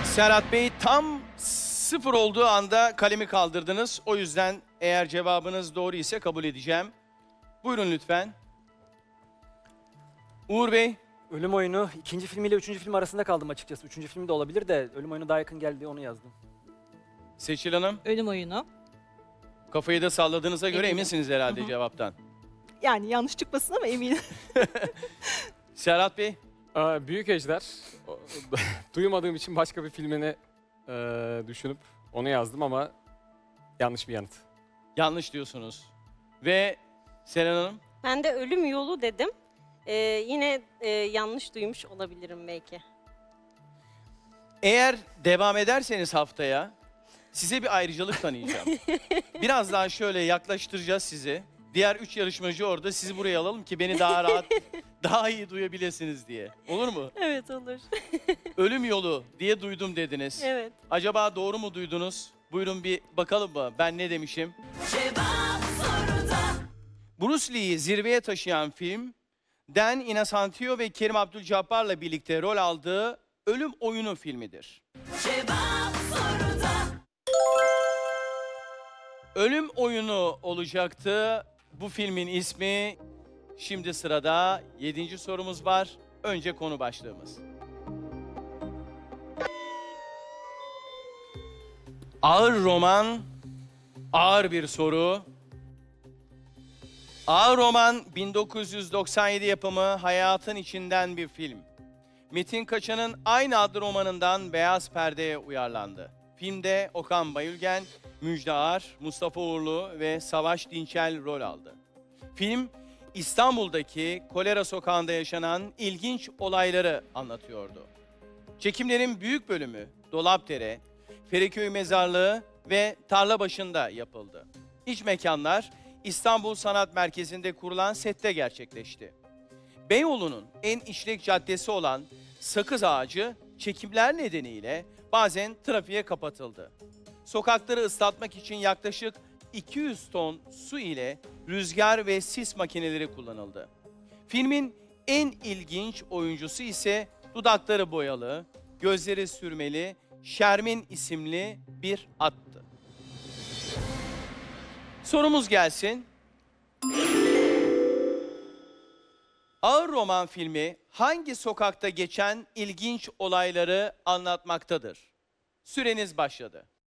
Serhat Bey, tam 0 olduğu anda kalemi kaldırdınız. O yüzden eğer cevabınız doğru ise kabul edeceğim. Buyurun lütfen. Uğur Bey. Ölüm Oyunu ikinci filmiyle üçüncü film arasında kaldım açıkçası. Üçüncü film de olabilir de Ölüm Oyunu daha yakın geldi, onu yazdım. Seçil Hanım. Ölüm Oyunu. Kafayı da salladığınıza göre Eminim. eminsiniz herhalde cevaptan. Yani yanlış çıkmasın ama eminim. Serhat Bey. Büyük Ejder. Duymadığım için başka bir filmini düşünüp onu yazdım ama yanlış bir yanıt. Yanlış diyorsunuz. Ve Selen Hanım. Ben de Ölüm Yolu dedim. Yine yanlış duymuş olabilirim belki. Eğer devam ederseniz haftaya size bir ayrıcalık tanıyacağım. Biraz daha şöyle yaklaştıracağız sizi. Diğer 3 yarışmacı orada, sizi buraya alalım ki beni daha rahat, daha iyi duyabilirsiniz diye. Olur mu? Evet, olur. Ölüm Yolu diye duydum dediniz. Evet. Acaba doğru mu duydunuz? Buyurun bir bakalım mı? Ben ne demişim? Bruce Lee'yi zirveye taşıyan film, Dan Inocencio ve Kerim Abdul-Jabbar'la birlikte rol aldığı Ölüm Oyunu filmidir. Ölüm Oyunu olacaktı bu filmin ismi. Şimdi sırada 7. sorumuz var. Önce konu başlığımız. Ağır roman, ağır bir soru. Ağır roman 1997 yapımı, hayatın içinden bir film. Metin Kaçan'ın aynı adlı romanından Beyaz Perde'ye uyarlandı. Filmde Okan Bayülgen, Müjde Ar, Mustafa Uğurlu ve Savaş Dinçel rol aldı. Film, İstanbul'daki Kolera Sokağı'nda yaşanan ilginç olayları anlatıyordu. Çekimlerin büyük bölümü Dolapdere, Feriköy Mezarlığı ve Tarlabaşı'nda yapıldı. İç mekanlar İstanbul Sanat Merkezi'nde kurulan sette gerçekleşti. Beyoğlu'nun en işlek caddesi olan Sakız Ağacı çekimler nedeniyle bazen trafiğe kapatıldı. Sokakları ıslatmak için yaklaşık 200 ton su ile rüzgar ve sis makineleri kullanıldı. Filmin en ilginç oyuncusu ise dudakları boyalı, gözleri sürmeli Şermin isimli bir attı. Sorumuz gelsin. Ağır roman filmi hangi sokakta geçen ilginç olayları anlatmaktadır? Süreniz başladı.